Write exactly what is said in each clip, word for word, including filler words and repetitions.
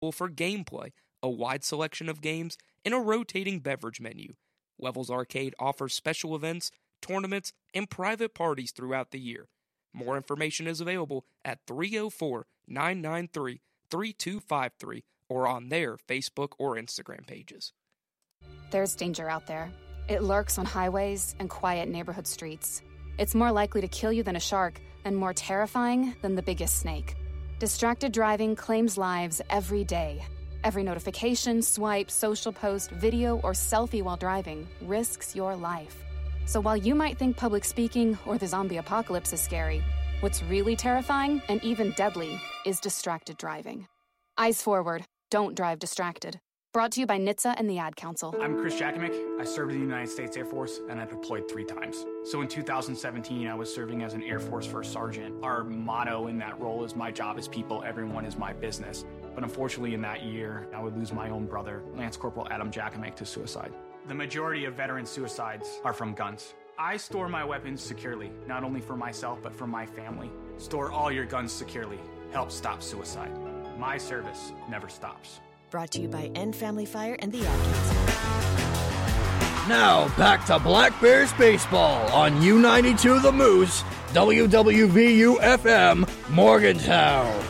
for gameplay, a wide selection of games, and a rotating beverage menu. Levels Arcade offers special events, tournaments, and private parties throughout the year. More information is available at three oh four, nine nine three, three two five three or on their Facebook or Instagram pages. There's danger out there. It lurks on highways and quiet neighborhood streets. It's more likely to kill you than a shark and more terrifying than the biggest snake. Distracted driving claims lives every day. Every notification, swipe, social post, video, or selfie while driving risks your life. So while you might think public speaking or the zombie apocalypse is scary, what's really terrifying and even deadly is distracted driving. Eyes forward. Don't drive distracted. Brought to you by N H T S A and the Ad Council. I'm Chris Jakovic. I served in the United States Air Force, and I deployed three times. So in two thousand seventeen, I was serving as an Air Force First Sergeant. Our motto in that role is, my job is people, everyone is my business. But unfortunately, in that year, I would lose my own brother, Lance Corporal Adam Jakovic, to suicide. The majority of veteran suicides are from guns. I store my weapons securely, not only for myself, but for my family. Store all your guns securely. Help stop suicide. My service never stops. Brought to you by End Family Fire and the Ad Council. Now, back to Black Bears baseball on U ninety-two The Moose, W W V U F M, Morgantown.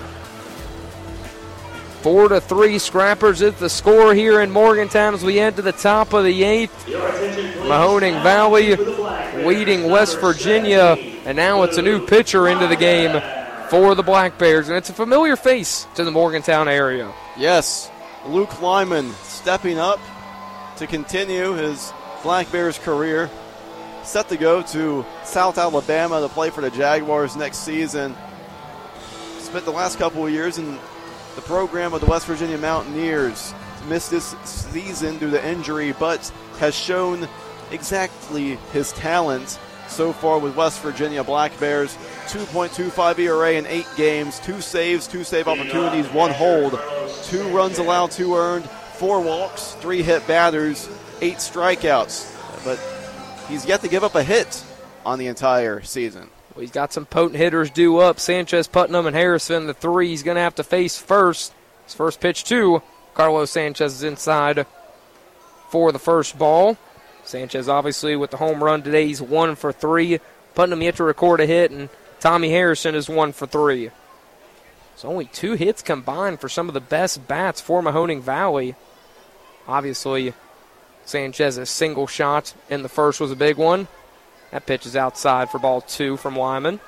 Four to three, Scrappers is the score here in Morgantown as we enter the top of the eighth. Mahoning Valley leading West Virginia, and now it's a new pitcher into the game for the Black Bears, and it's a familiar face to the Morgantown area. Yes, Luke Lyman stepping up to continue his Black Bears career. Set to go to South Alabama to play for the Jaguars next season. Spent the last couple of years in the program of the West Virginia Mountaineers. Missed this season due to injury, but has shown exactly his talent so far with West Virginia Black Bears. two point two five E R A in eight games, two saves, two save opportunities, one hold, two runs allowed, two earned, four walks, three hit batters, eight strikeouts. But he's yet to give up a hit on the entire season. Well, he's got some potent hitters due up. Sanchez, Putnam, and Harrison, the three he's going to have to face first. His first pitch to Carlos Sanchez is inside for the first ball. Sanchez obviously with the home run today, he's one for three. Putnam yet to record a hit, and Tommy Harrison is one for three. It's only two hits combined for some of the best bats for Mahoning Valley. Obviously, Sanchez's single shot in the first was a big one. That pitch is outside for ball two from Lyman.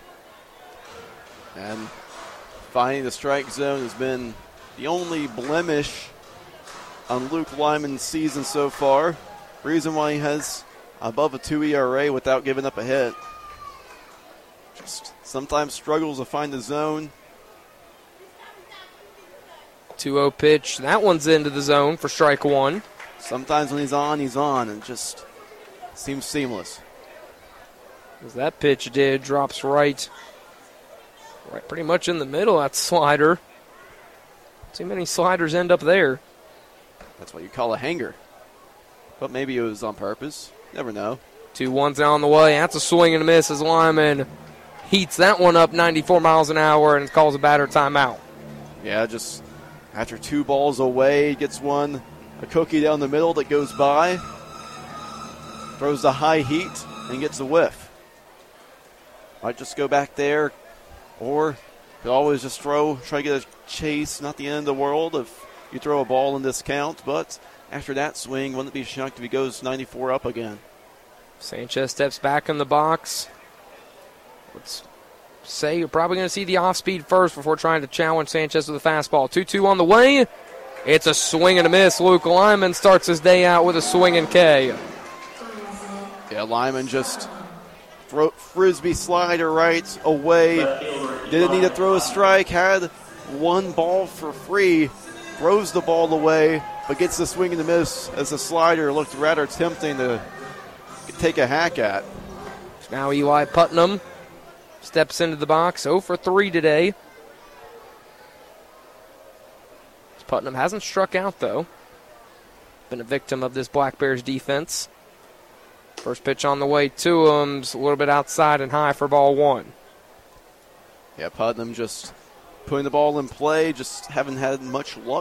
And finding the strike zone has been the only blemish on Luke Lyman's season so far. Reason why he has above a two E R A without giving up a hit. Just sometimes struggles to find the zone. two oh pitch. That one's into the zone for strike one. Sometimes when he's on, he's on, and just seems seamless. As that pitch did, drops right, right pretty much in the middle. That slider. See many sliders end up there. That's what you call a hanger. But maybe it was on purpose. Never know. Two ones on the way. That's a swing and a miss as Lyman heats that one up ninety-four miles an hour and calls a batter timeout. Yeah, just after two balls away, gets one, a cookie down the middle that goes by. Throws the high heat and gets a whiff. Might just go back there, or could always just throw, try to get a chase. Not the end of the world if you throw a ball in this count, but after that swing, wouldn't be shocked if he goes ninety-four up again. Sanchez steps back in the box. Let's say you're probably going to see the off-speed first before trying to challenge Sanchez with a fastball. two two on the way. It's a swing and a miss. Luke Lyman starts his day out with a swing and K. Yeah, Lyman just throw, frisbee slider right away. Didn't need to throw a strike. Had one ball for free. Throws the ball away, but gets the swing and the miss as the slider looked rather tempting to take a hack at. Now Eli Putnam steps into the box, oh for three today. Putnam hasn't struck out, though. Been a victim of this Black Bears defense. First pitch on the way to him, a little bit outside and high for ball one. Yeah, Putnam just putting the ball in play, just haven't had much luck